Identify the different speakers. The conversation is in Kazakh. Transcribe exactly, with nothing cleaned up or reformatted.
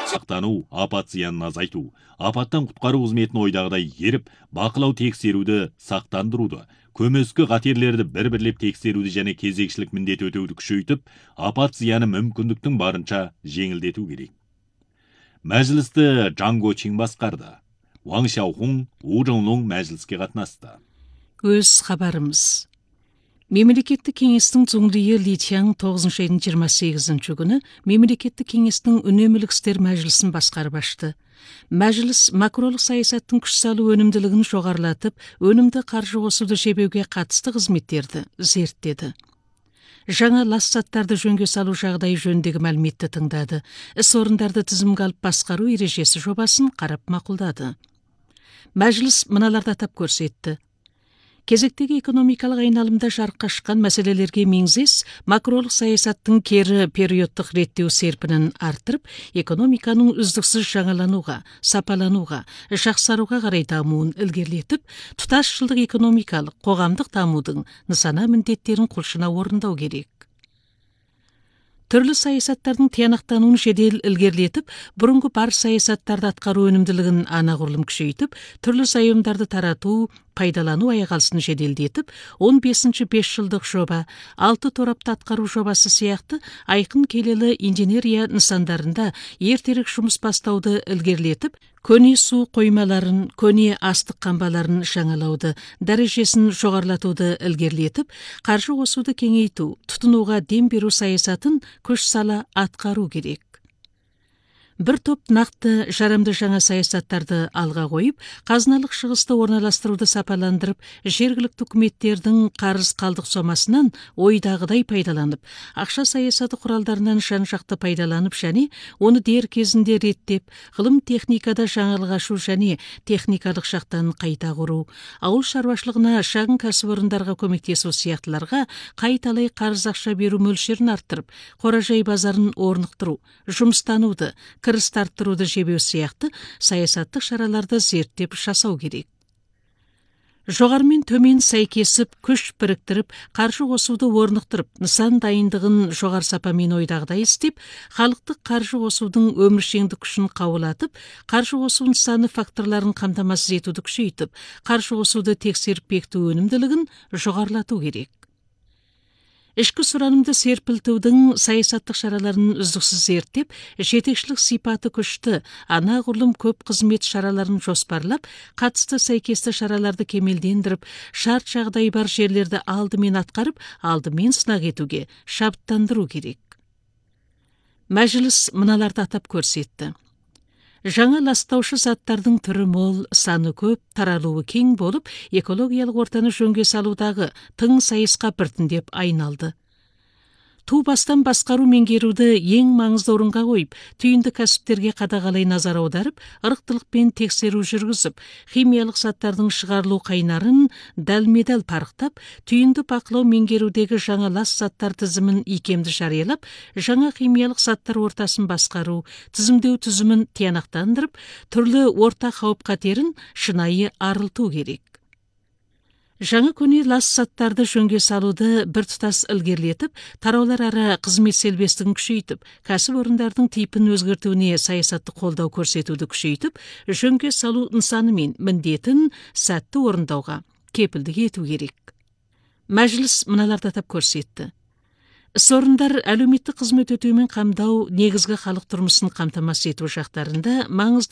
Speaker 1: сақтану, апат зиянын азайту, апаттан құтқару қызметін ойдағыдай еріп, бақылау тексеруді, сақтандыруды, көмескі қатерлерді бір-бірлеп тексеруді және кезекшілік міндет өтеуді күшейтіп, апат зияны мүмкіндіктің барынша жеңілдету керек. Мәжілісті Джанго Чин басқарды. Ваң Шаохун У Жонлун мәжіліске қатынасты.
Speaker 2: Өз хабарымыз. Мемлекеттік кеңестің Цзуңлиі Ли Тянь тоғызыншы айдың жиырма сегізінші күні Мемлекеттік кеңестің үнемілік істер мәжілісін басқарып ашты. Мәжіліс макролық саясаттың күш салу өнімділігін жоғарылатып, өнімді қаржы қосуды жебеуге қатысты қызметтерді зерттеді. Жаңа лас заттарды жөнге салу жағдайы жөніндегі мәліметті тыңдады. Іс орындарды тізімге алып басқару ережесі жобасын қарап мақұлдады. Мәжіліс мыналарды атап көрсетті. Кезектегі экономикалық айналымда жарыққа шыққан мәселелерге меңзес макролық саясаттың кері периодтық реттеу серпінін арттырып, экономиканың үздіксіз жаңалануға, сапалануға, жақсаруға қарай дамуын ілгерілетіп, тұтас жылдық экономикалық, қоғамдық дамудың нысана міндеттерін құлшына орындау керек. Түрлі саясаттардың тиянақтануын жедел ілгерілетіп, бұрынғы бар саясаттарды атқару өнімділігін анағұрлым күшейтіп, түрлі заемдарды тарату, пайдалану аяғалысын жеделдетіп, он бесінші бес жылдық жоба, алты торапты атқару жобасы сияқты айқын келелі инженерия нысандарында ертерек жұмыс бастауды ілгерілетіп, көне су қоймаларын, көне астық қамбаларын жаңалауды, дәрежесін жоғарылатуды ілгерілетіп, қаржы қосуды кеңейту, тұтынуға дем беру саясатын күш сала атқару керек. Бір топ нақты жарамды жаңа саясаттарды алға қойып, қазыналық шығысты орналастыруды сапаландырып, жергілікті үкіметтердің қарыз қалдық сомасынан ойдағыдай пайдаланып, ақша саясаты құралдарынан жан-жақты пайдаланып және оны дер кезінде реттеп, ғылым техникада жаңалық ашу және техникалық жақтан қайта құру, ауыл шаруашылығына шағын кәсіпорындарға көмектесу сияқтыларға қайталай қарыз ақша беру мөлшерін арттырып, қоражай базарын орнықтыру, жұмыстануды, кірісті арттыруды жебеу сияқты саясаттық шараларды зерттеп жасау керек. Жоғармен төмен сәйкесіп, күш біріктіріп, қаржы қосуды орнықтырып, нысан дайындығын жоғар сапамен ойдағыдай істеп, халықтық қаржы қосудың өміршеңдік күшін қаулатып, қаржы қосу нысаны факторларын қамтамасыз етуді күшейтіп, қаржы қосуды тексеріп бекіту өнімділігін жоғарылату керек. Ішкі сұранымды серпілтудің саясаттық шараларын үздіксіз зерттеп, жетекшілік сипаты күшті, анағұрлым көп қызмет шараларын жоспарлап, қатысты сәйкесті шараларды кемелдендіріп, шарт жағдай бар жерлерді алдымен атқарып, алдымен сынақ етуге шабыттандыру керек. Мәжіліс мыналарды атап көрсетті. Жаңа ластаушы заттардың түрі мол, саны көп, таралуы кең болып, экологиялық ортаны жөнге салудағы тың сайысқа біртіндеп айналды. Ту бастан басқару меңгеруді ең маңызды орынға қойып, түйінді кәсіптерге қадағалай назар аударып, ырықтылықпен тексеру жүргізіп, химиялық заттардың шығарылу қайнарын дәлме-дәл парықтап, түйінді бақылау меңгерудегі жаңа лас заттар тізімін икемді жариялап, жаңа химиялық заттар ортасын басқару, тізімдеу тізімін тиянақтандырып, түрлі орта қауіп қатерін шынайы арылту керек. Жаңа көне лас заттарды жөнге салуды біртұтас ілгерілетіп, тараулар ара қызмет селбестігін күшейтіп, кәсіп орындардың типін өзгертуіне саясатты қолдау көрсетуді күшейтіп, жөнге салу нысаны мен міндетін сәтті орындауға кепілдік ету керек. Мәжіліс мыналарды атап көрсетті. Іс орындар әлеуметтік қызмет өтеумен қамдау, негізгі халық тұрмысын қамтамасыз ету жақтарында маңызды